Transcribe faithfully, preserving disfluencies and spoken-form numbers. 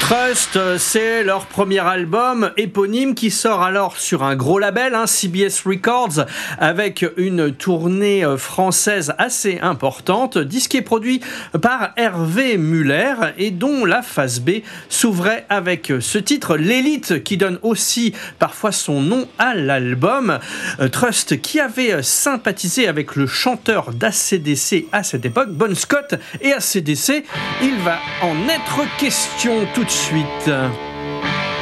Trust, c'est leur premier album éponyme qui sort alors sur un gros label, hein, C B S Records, avec une tournée française assez importante. Disque est produit par Hervé Muller et dont la phase B s'ouvrait avec ce titre, L'Élite, qui donne aussi parfois son nom à l'album. Trust, qui avait sympathisé avec le chanteur d'A C D C à cette époque, Bon Scott, et A C D C, il va en être question tout de suite.